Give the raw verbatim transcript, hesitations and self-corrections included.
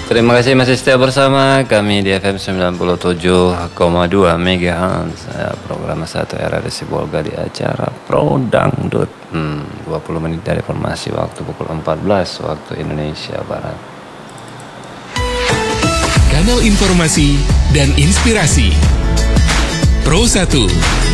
Terima kasih masih setia bersama kami di F M sembilan puluh tujuh koma dua MHz. Ya, program satu era Resi Bolga di acara Pro Dangdut. Hmm, dua puluh menit dari formasi waktu pukul empat belas waktu Indonesia Barat. Kanal informasi dan inspirasi Pro satu.